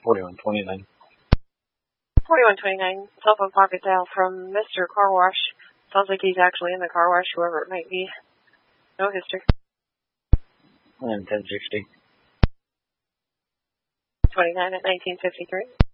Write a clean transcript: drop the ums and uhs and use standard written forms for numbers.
4129. 4129, cell phone pocket dial from Mr. Car Wash. Sounds like he's actually in the car wash, whoever it might be. No history. And 1060. 29 at 1953.